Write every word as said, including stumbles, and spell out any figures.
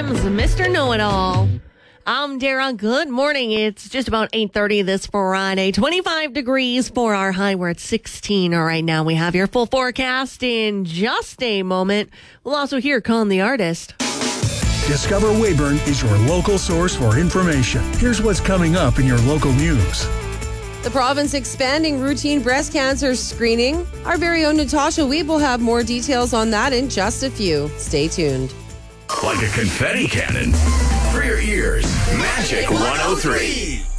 M's Mister Know-It-All. I'm Dara. Good morning. It's just about eight thirty this Friday. twenty-five degrees for our high. We're at sixteen right now. We have your full forecast in just a moment. We'll also hear Con the Artist. Discover Weyburn is your local source for information. Here's what's coming up in your local news. The province expanding routine breast cancer screening. Our very own Natasha Weeb will have more details on that in just a few. Stay tuned. Like a confetti cannon for your ears. Magic one oh three.